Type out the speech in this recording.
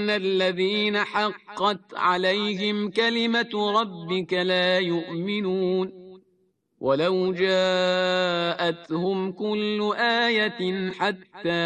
إن الذين حقت عليهم كلمة ربك لا يؤمنون ولو جاءتهم كل آية حتى